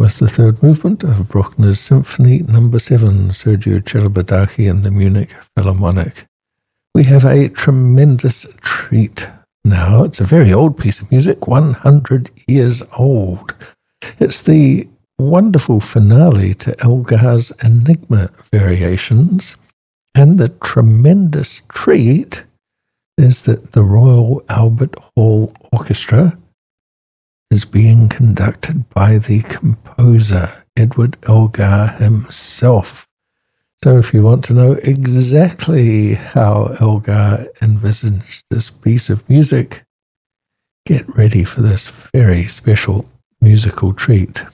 was the third movement of Bruckner's Symphony No. 7, Sergio Celibidache and the Munich Philharmonic. We have a tremendous treat now. It's a very old piece of music, 100 years old. It's the wonderful finale to Elgar's Enigma variations, and the tremendous treat is that the Royal Albert Hall Orchestra is being conducted by the composer, Edward Elgar himself. So if you want to know exactly how Elgar envisaged this piece of music, get ready for this very special musical treat.